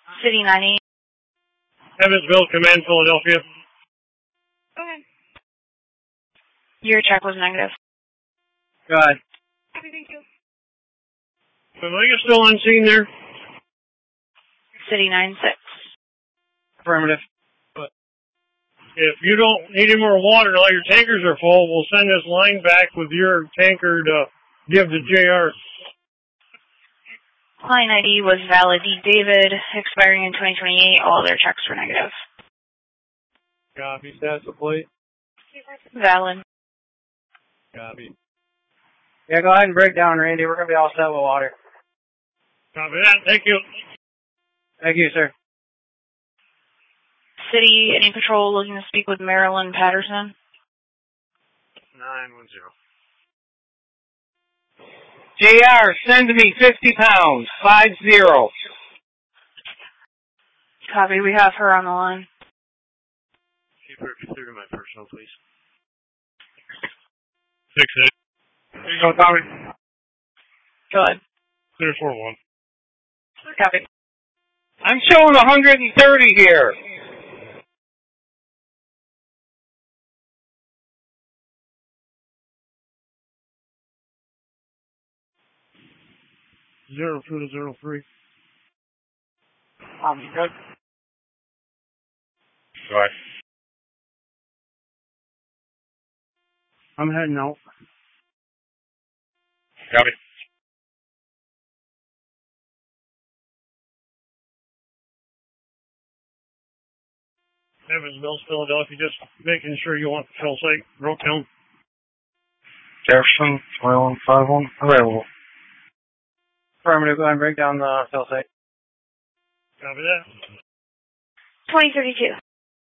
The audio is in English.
City 98. Evansville, Command, Philadelphia. Go ahead. Your check was negative. Go ahead. Okay, thank you. Familia still on scene there? City 96. Affirmative. But if you don't need any more water, all your tankers are full, we'll send this line back with your tanker to give to JR. Line ID was valid D. David, expiring in 2028. All other checks were negative. Copy. That's the plate. Valid. Copy. Yeah, go ahead and break down, Randy. We're going to be all set with water. Copy that. Thank you. Thank you, sir. City, any patrol looking to speak with Marilyn Patterson? 910. JR, send me 50 pounds. 50. Copy, we have her on the line. Keep her through my personal, please. 6-8. There you go, Tommy. Go ahead. Clear 4-1. Copy. I'm showing 130 here. Zero 2 to 0 3. Good. Go ahead. I'm heading out. Copy. Evansville, Philadelphia, just making sure you want the fill site. Brooktown. Jefferson, 2151, available. Affirmative, go ahead and break down the cell site. Copy that. 2032.